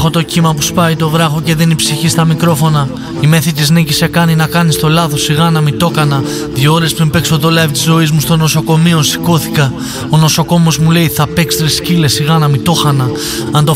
Έχω το κύμα που σπάει το βράχο και δίνει ψυχή στα μικρόφωνα. Η μέθη της νίκης σε κάνει να κάνεις το λάθος, σιγά να μην το έκανα. 2 ώρες πριν παίξω το live της ζωής μου στο νοσοκομείο σηκώθηκα. Ο νοσοκόμος μου λέει θα παίξεις 3 σκύλες, σιγά να μην το χανα. Αν το